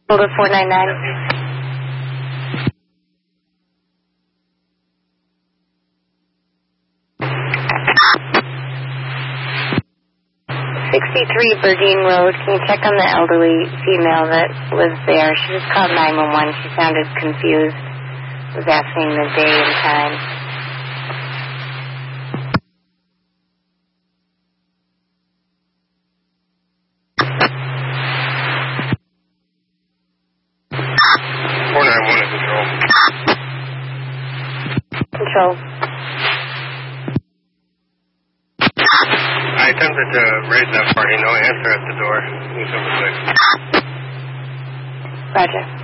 Hold it 499. 63 Berdine Road. Can you check on the elderly female that was there? She just called 911. She sounded confused. Was asking the day and time. Control. I attempted to raise that party. No answer at the door. He's over 6. Roger.